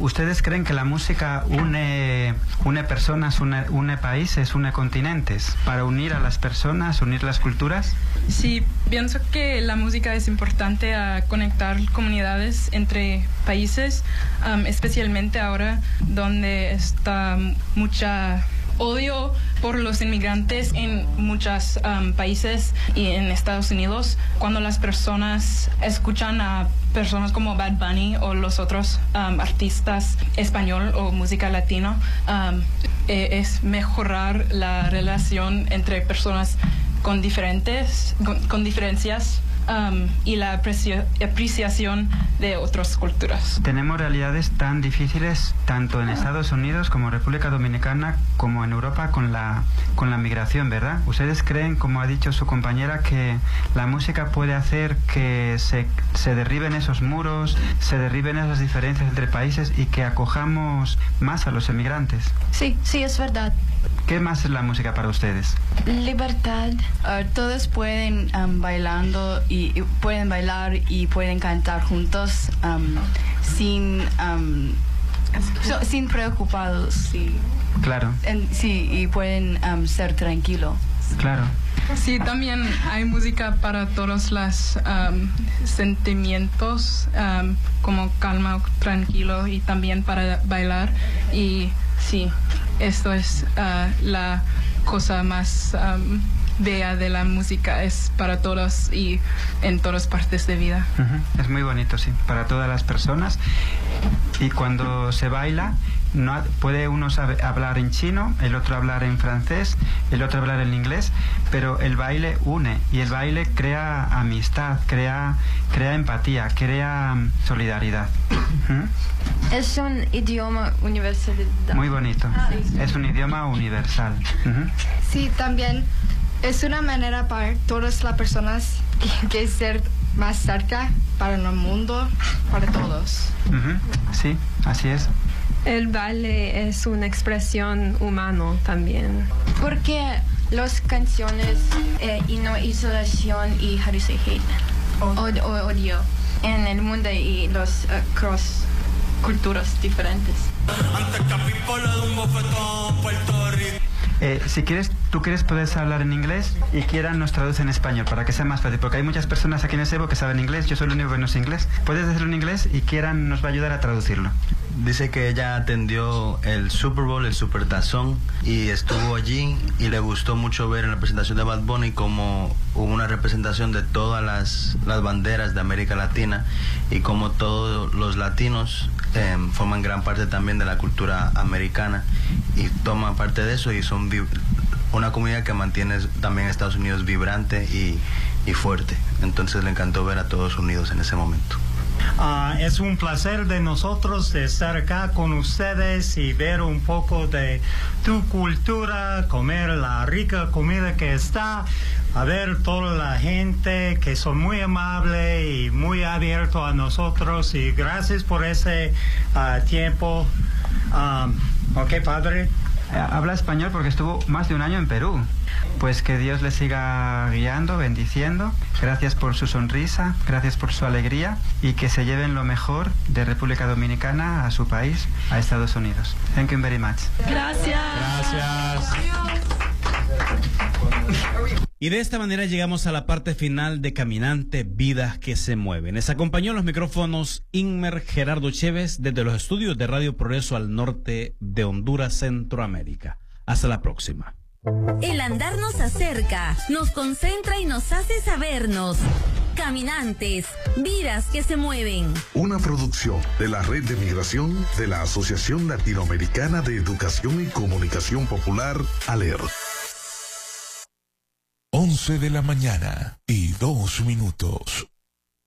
¿Ustedes creen que la música une personas, une países, une continentes, para unir a las personas, unir las culturas? Sí, pienso que la música es importante a conectar comunidades entre países, especialmente ahora donde está mucha odio por los inmigrantes en muchos países y en Estados Unidos. Cuando las personas escuchan a personas como Bad Bunny o los otros artistas español o música latino, es mejorar la relación entre personas con diferencias y la apreciación de otras culturas. Tenemos realidades tan difíciles tanto en Estados Unidos como en República Dominicana como en Europa con la migración, ¿verdad? ¿Ustedes creen, como ha dicho su compañera, que la música puede hacer que se derriben esos muros, se derriben esas diferencias entre países y que acojamos más a los emigrantes? Sí, es verdad. ¿Qué más es la música para ustedes? Libertad. Todos pueden bailando y pueden bailar y pueden cantar juntos sin preocupados. Sí. Claro. Sí, y pueden ser tranquilos. Claro. Sí, también hay música para todos los sentimientos, como calma, tranquilo, y también para bailar. Y sí, esto es la cosa más bella de la música, es para todos y en todas partes de vida. Es muy bonito, sí, para todas las personas. Y cuando se baila, puede uno hablar en chino, el otro hablar en francés, el otro hablar en inglés, pero el baile une y el baile crea amistad, crea empatía, crea solidaridad. Es un idioma universal. Muy bonito. Es un idioma universal. Sí, también es una manera para todas las personas que ser más cerca para el mundo, para todos. Sí, así es. El baile es una expresión humana también. Porque las canciones y no isolación y odio en el mundo y los cross culturas diferentes. Si quieres, tú puedes hablar en inglés y Kieran nos traduce en español para que sea más fácil, porque hay muchas personas aquí en Sebo que saben inglés, yo soy el único que no sé inglés. Puedes decirlo en inglés y Kieran nos va a ayudar a traducirlo. Dice que ella atendió el Super Bowl, el Super Tazón, y estuvo allí y le gustó mucho ver en la presentación de Bad Bunny como hubo una representación de todas las banderas de América Latina y como todos los latinos forman gran parte también de la cultura americana y toman parte de eso y son una comunidad que mantiene también a Estados Unidos vibrante y fuerte. Entonces le encantó ver a todos unidos en ese momento. Es un placer de nosotros de estar acá con ustedes y ver un poco de tu cultura, comer la rica comida que está, a ver toda la gente que son muy amables y muy abiertos a nosotros y gracias por ese tiempo. Ok, padre. Habla español porque estuvo más de un año en Perú. Pues que Dios le siga guiando, bendiciendo. Gracias por su sonrisa, gracias por su alegría y que se lleven lo mejor de República Dominicana a su país, a Estados Unidos. Thank you very much. Gracias. Y de esta manera llegamos a la parte final de Caminante, Vidas que se mueven. Les acompañó en los micrófonos Inmer Gerardo Chévez desde los estudios de Radio Progreso al norte de Honduras, Centroamérica. Hasta la próxima. El andar nos acerca, nos concentra y nos hace sabernos. Caminantes, vidas que se mueven. Una producción de la Red de Migración de la Asociación Latinoamericana de Educación y Comunicación Popular, ALER. 11 de la mañana y 2 minutos.